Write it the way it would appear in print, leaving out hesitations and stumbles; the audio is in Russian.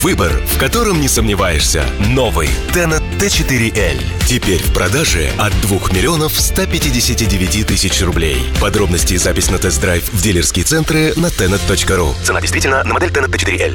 Выбор, в котором не сомневаешься. Новый Tennet T4L. Теперь в продаже от 2 159 000 рублей. Подробности и запись на тест-драйв в дилерские центры на tennet.ru. Цена действительно на модель Tennet T4L.